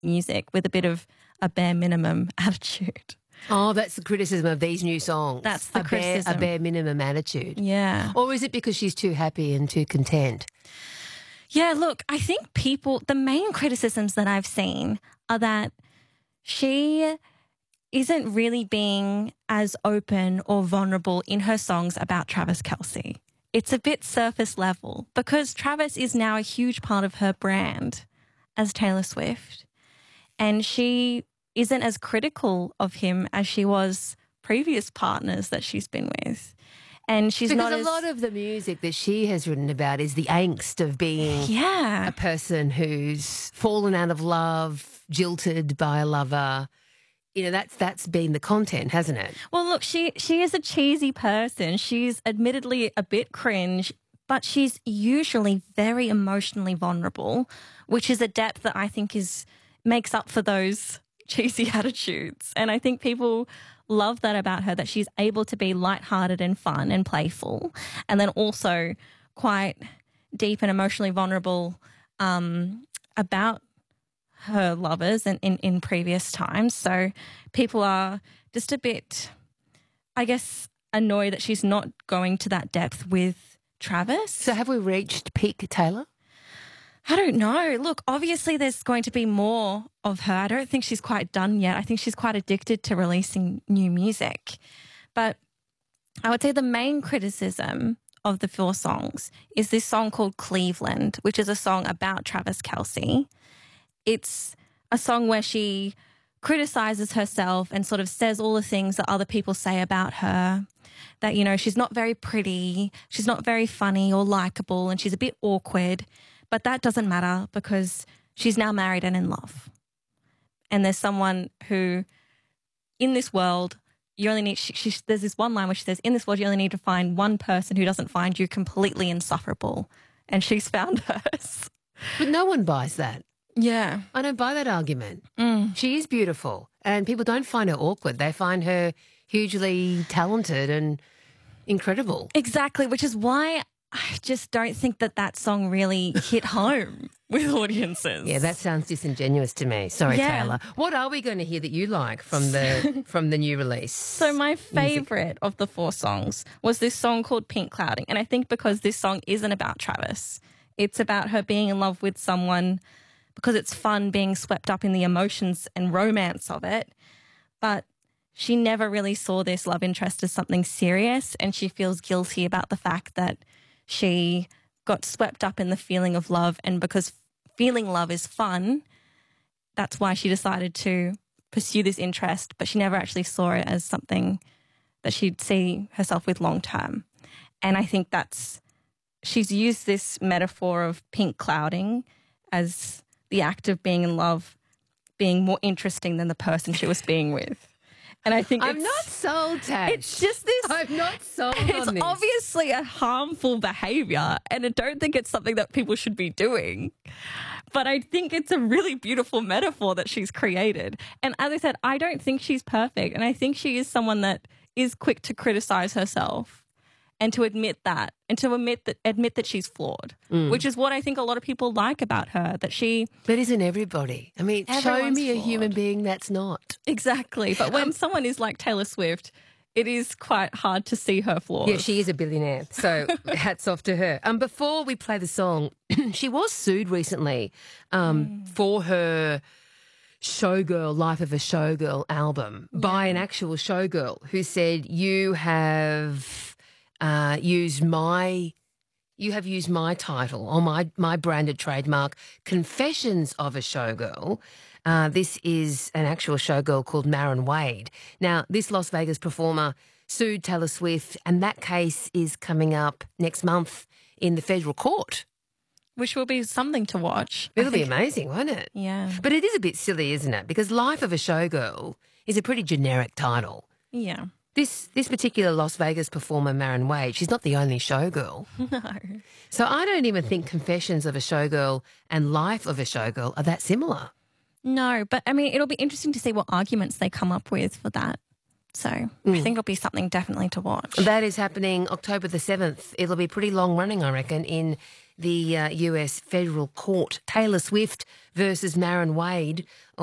music with a bit of a bare minimum attitude. Oh, that's the criticism of these new songs. That's the criticism. A bare minimum attitude. Yeah. Or is it because she's too happy and too content? Yeah, look, I think the main criticisms that I've seen are that she isn't really being as open or vulnerable in her songs about Travis Kelce. It's a bit surface level because Travis is now a huge part of her brand as Taylor Swift, and she isn't as critical of him as she was previous partners that she's been with. And she's because not a lot of the music that she has written about is the angst of being a person who's fallen out of love, jilted by a lover. You know, that's been the content, hasn't it? Well, look, she is a cheesy person. She's admittedly a bit cringe, but she's usually very emotionally vulnerable, which is a depth that I think makes up for those cheesy attitudes. And I think people love that about her, that she's able to be lighthearted and fun and playful, and then also quite deep and emotionally vulnerable about her lovers and in previous times. So people are just a bit, I guess, annoyed that she's not going to that depth with Travis. So have we reached peak Taylor? I don't know. Look, obviously there's going to be more of her. I don't think she's quite done yet. I think she's quite addicted to releasing new music. But I would say the main criticism of the 4 songs is this song called Cleveland, which is a song about Travis Kelce. It's a song where she criticizes herself and sort of says all the things that other people say about her, that, you know, she's not very pretty, she's not very funny or likable, and she's a bit awkward. But that doesn't matter because she's now married and in love. And there's someone who, in this world, you only need, there's this one line where she says, in this world, you only need to find one person who doesn't find you completely insufferable. And she's found hers. But no one buys that. Yeah. I don't buy that argument. She is beautiful and people don't find her awkward. They find her hugely talented and incredible. Exactly, which is why I just don't think that song really hit home with audiences. Yeah, that sounds disingenuous to me. Sorry, Taylor. What are we going to hear that you like from the new release? So my favourite of the 4 songs was this song called Pink Clouding. And I think because this song isn't about Travis, it's about her being in love with someone because it's fun being swept up in the emotions and romance of it. But she never really saw this love interest as something serious, and she feels guilty about the fact that she got swept up in the feeling of love, and because feeling love is fun, that's why she decided to pursue this interest, but she never actually saw it as something that she'd see herself with long term. And I think she's used this metaphor of pink clouding as the act of being in love being more interesting than the person she was being with. And I think I'm not sold, Tash. It's just this. I'm not sold on It's this. obviously a harmful behaviour, and I don't think it's something that people should be doing. But I think it's a really beautiful metaphor that she's created. And as I said, I don't think she's perfect, and I think she is someone that is quick to criticise herself and to admit that, and to admit that she's flawed, which is what I think a lot of people like about her, that she... But isn't everybody? I mean, show me a human being that's not. Exactly. But when someone is like Taylor Swift, it is quite hard to see her flaws. Yeah, she is a billionaire, so hats off to her. Before we play the song, she was sued recently for her Showgirl, Life of a Showgirl album by an actual showgirl who said, you have used my title or my branded trademark, Confessions of a Showgirl. This is an actual showgirl called Maren Wade. Now, this Las Vegas performer sued Taylor Swift, and that case is coming up next month in the federal court. Which will be something to watch. It'll be amazing, won't it? Yeah. But it is a bit silly, isn't it? Because Life of a Showgirl is a pretty generic title. Yeah. This particular Las Vegas performer, Maren Wade, she's not the only showgirl. No. So I don't even think Confessions of a Showgirl and Life of a Showgirl are that similar. No, but I mean, it'll be interesting to see what arguments they come up with for that. So I think it'll be something definitely to watch. That is happening October the 7th. It'll be pretty long running, I reckon, in the US federal court. Taylor Swift versus Maren Wade